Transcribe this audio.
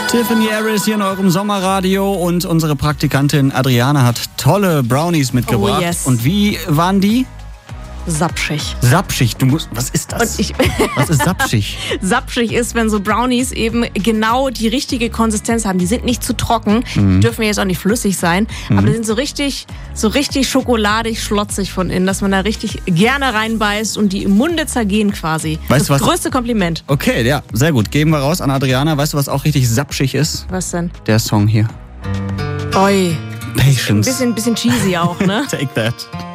Tiffany Harris hier in eurem Sommerradio und unsere Praktikantin Adriana hat tolle Brownies mitgebracht. Oh yes. Und wie waren die? Sapschig. Sapschig, was ist das? Was ist sapschig? Sapschig ist, wenn so Brownies eben genau die richtige Konsistenz haben. Die sind nicht zu trocken, die dürfen jetzt auch nicht flüssig sein, aber die sind so richtig schokoladig, schlotzig von innen, dass man da richtig gerne reinbeißt und die im Munde zergehen quasi. Weißt du was? Das größte Kompliment. Okay, ja, sehr gut. Geben wir raus an Adriana. Weißt du, was auch richtig sapschig ist? Was denn? Der Song hier. Oi. Patience. Ein bisschen cheesy auch, ne? Take that.